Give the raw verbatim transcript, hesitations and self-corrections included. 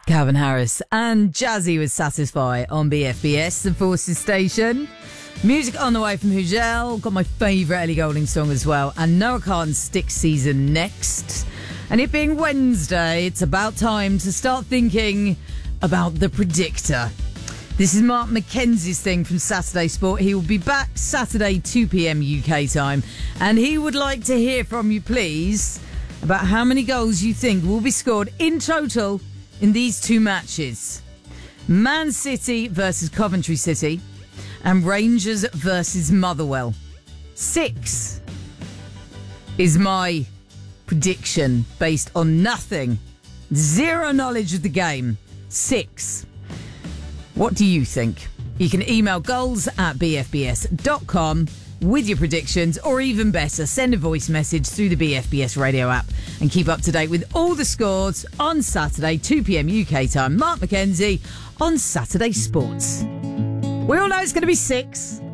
Calvin Harris and Jazzy with Satisfy on B F B S, the Forces station. Music on the way from Hugel. Got my favourite Ellie Goulding song as well. And Noah Kahan's Stick season next. And it being Wednesday, it's about time to start thinking about the predictor. This is Mark Mackenzie's thing from Saturday Sport. He will be back Saturday, two p.m. U K time. And he would like to hear from you, please, about how many goals you think will be scored in total in these two matches. Man City versus Coventry City and Rangers versus Motherwell. Six is my prediction based on nothing. Zero knowledge of the game. Six. What do you think? You can email goals at b f b s dot com with your predictions, or even better, send a voice message through the B F B S radio app and keep up to date with all the scores on Saturday, two p.m. U K time. Mark Mackenzie on Saturday Sports. We all know it's going to be six.